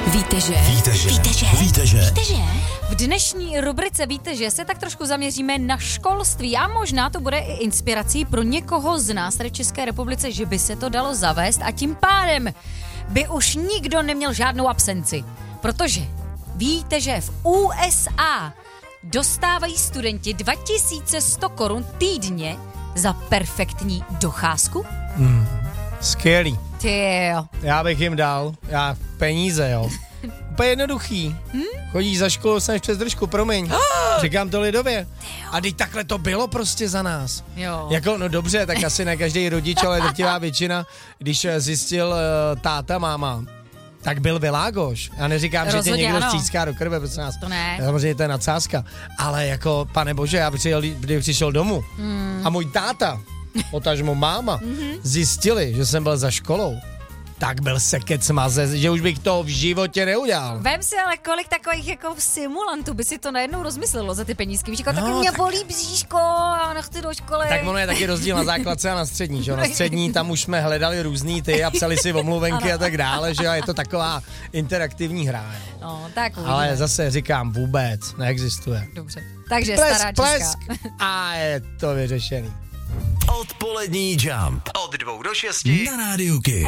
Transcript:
Víte, že? V dnešní rubrice Víte, že se tak trošku zaměříme na školství a možná to bude i inspirací pro někoho z nás tady v České republice, že by se to dalo zavést a tím pádem by už nikdo neměl žádnou absenci. Protože víte, že v USA dostávají studenti 2100 korun týdně za perfektní docházku? Skvělý. Ty jo. Já bych jim dal. Peníze, jo. Úplně jednoduchý. Chodíš za školu, jsem přes držku, promiň. Říkám to lidově. A teď takhle to bylo prostě za nás. Jo. Jako, no dobře, tak asi ne každý rodič, ale drtivá většina, když zjistil táta, máma, tak byl Világoš. Já neříkám, že tě někdo stříská do krve, protože nás. To ne. Samozřejmě to je nadsázka. Ale jako, pane bože, já když přišel domů a můj táta, potažmo máma, zjistili, že jsem byl za školou, tak byl sekec maze, že už bych to v životě neudělal. Vem si ale kolik takových jako simulantů by si to najednou rozmyslelo za ty penízky. Víš, jako taky mě bolí bříško a nechci do školy. Tak ono je taky rozdíl na základce a na střední, že jo? Na střední tam už jsme hledali různý ty a psali si omluvenky a tak dále, že jo? Je to taková interaktivní hra. No, tak uvidíme. Ale zase říkám, vůbec neexistuje. Dobře. Takže stará Plesk a je to vyřešený. Odpolední Jump. Od 2 do 6 na Rádiu Kiss.